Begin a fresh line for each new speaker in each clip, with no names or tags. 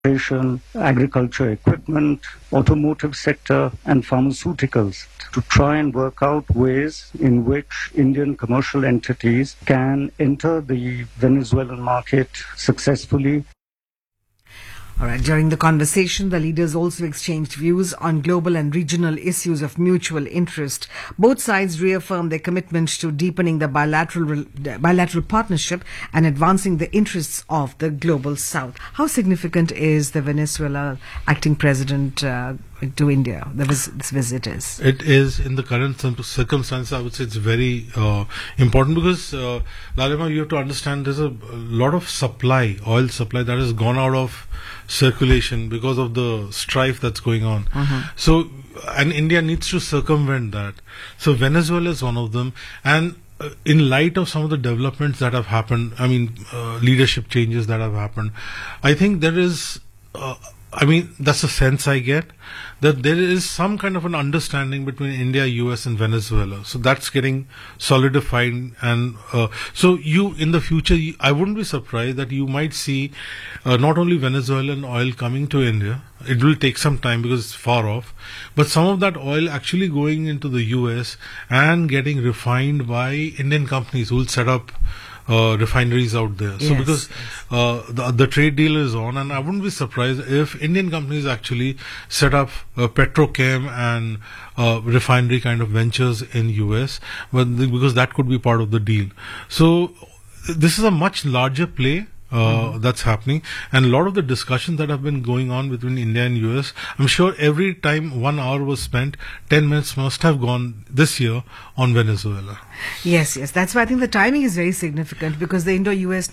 agriculture equipment, automotive sector, and pharmaceuticals to try and work out ways in which Indian commercial entities can enter the Venezuelan market successfully.
All right. During the conversation, the leaders also exchanged views on global and regional issues of mutual interest. Both sides reaffirmed their commitment to deepening the bilateral partnership and advancing the interests of the global South. How significant is the Venezuela acting president to India? This visit is.
It is, in the current circumstances, I would say it's very important because, Lalima, you have to understand there's a lot of oil supply that has gone out of circulation because of the strife that's going on. So, and India needs to circumvent that. So Venezuela is one of them. And in light of some of the developments that have happened, leadership changes that have happened, I think there is, that's a sense I get, that there is some kind of an understanding between India, US and Venezuela. So that's getting solidified. And so in the future, I wouldn't be surprised that you might see not only Venezuelan oil coming to India. It will take some time because it's far off. But some of that oil actually going into the US and getting refined by Indian companies who will set up refineries out there. So because the trade deal is on, and I wouldn't be surprised if Indian companies actually set up petrochem and refinery kind of ventures in US, because that could be part of the deal. So this is a much larger play that's happening, and a lot of the discussions that have been going on between India and US, I'm sure every time 1 hour was spent, 10 minutes must have gone this year on Venezuela.
Yes. That's why I think the timing is very significant, because the Indo-US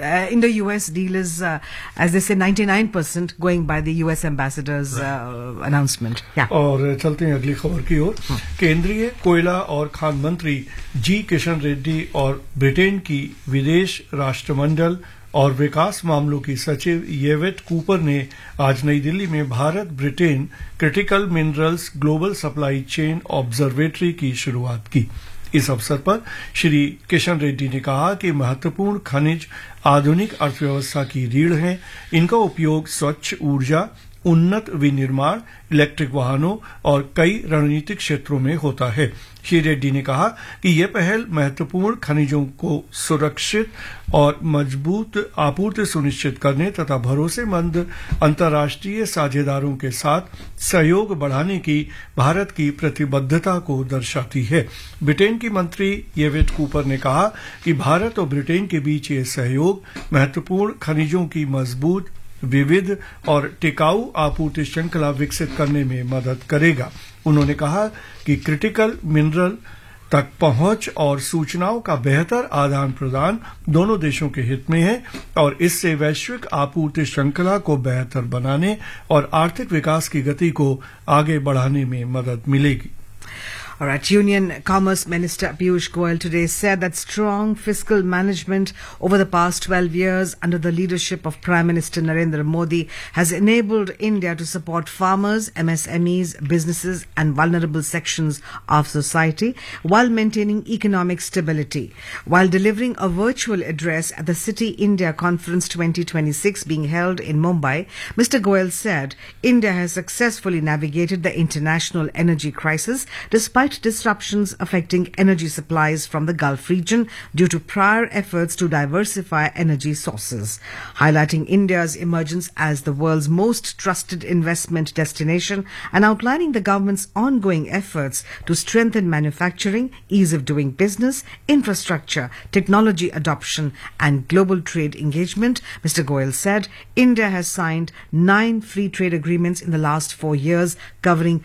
deal is, as they say, 99% going by the US ambassador's announcement.
और चलते हैं अगली खबर की ओर। केंद्रीय कोयला और खान मंत्री जी किशन रेड्डी और ब्रिटेन की विदेश राष्ट्रमंडल और विकास मामलों की सचिव येवेट कूपर ने आज नई दिल्ली में Bharat Britain critical minerals global supply chain observatory की शुरुआत की। इस अवसर पर श्री किशन रेड्डी ने कहा कि महत्वपूर्ण खनिज आधुनिक अर्थव्यवस्था की रीढ़ हैं। इनका उपयोग स्वच्छ ऊर्जा, उन्नत विनिर्माण, इलेक्ट्रिक वाहनों और कई रणनीतिक क्षेत्रों में होता है। श्री रेड्डी ने कहा कि यह पहल महत्वपूर्ण खनिजों को सुरक्षित और मजबूत आपूर्ति सुनिश्चित करने तथा भरोसेमंद अंतर्राष्ट्रीय साझेदारों के साथ सहयोग बढ़ाने की भारत की प्रतिबद्धता को दर्शाती है। ब्रिटेन की मंत्री येवेट कूपर ने कहा कि भारत और ब्रिटेन के बीच ये सहयोग महत्वपूर्ण खनिजों की मजबूत, विविध और टिकाऊ आपूर्ति श्रृंखला विकसित करने में मदद करेगा। उन्होंने कहा कि क्रिटिकल मिनरल तक पहुंच और सूचनाओं का बेहतर आदान प्रदान दोनों देशों के हित में है और इससे वैश्विक आपूर्ति श्रृंखला को बेहतर बनाने और आर्थिक विकास की गति को आगे बढ़ाने में मदद मिलेगी।
All right. Union Commerce Minister Piyush Goyal today said that strong fiscal management over the past 12 years under the leadership of Prime Minister Narendra Modi has enabled India to support farmers, MSMEs, businesses and vulnerable sections of society while maintaining economic stability. While delivering a virtual address at the City India Conference 2026 being held in Mumbai, Mr. Goyal said India has successfully navigated the international energy crisis despite disruptions affecting energy supplies from the Gulf region due to prior efforts to diversify energy sources. Highlighting India's emergence as the world's most trusted investment destination and outlining the government's ongoing efforts to strengthen manufacturing, ease of doing business, infrastructure, technology adoption and global trade engagement, Mr. Goyal said India has signed 9 free trade agreements in the last 4 years covering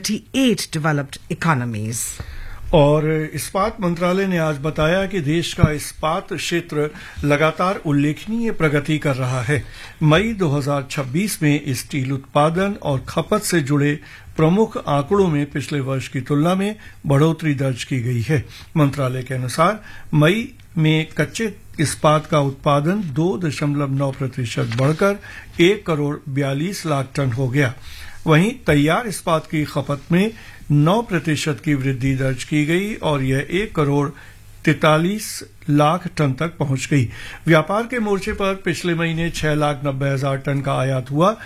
38 developed economies.
और इस्पात मंत्रालय ने आज बताया कि देश का इस्पात क्षेत्र लगातार उल्लेखनीय प्रगति कर रहा है। मई 2026 में स्टील उत्पादन और खपत से जुड़े प्रमुख आंकड़ों में पिछले वर्ष की तुलना में बढ़ोतरी दर्ज की गई है। मंत्रालय के अनुसार मई में कच्चे इस्पात का उत्पादन 2.9% बढ़कर 1 करोड़ 42 लाख टन हो गया। वहीं तैयार इस्पात की खपत में 9% की वृद्धि दर्ज की गई और यह 1 करोड़ 43 लाख टन तक पहुंच गई। व्यापार के मोर्चे पर पिछले महीने 6,90,000 टन का आयात हुआ,